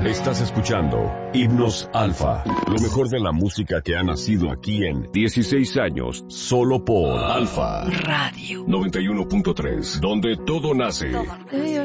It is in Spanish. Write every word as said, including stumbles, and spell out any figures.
Estás escuchando Himnos Alfa, lo mejor de la música que ha nacido aquí en dieciséis años, solo por Alfa Radio noventa y uno punto tres, donde todo nace. Do your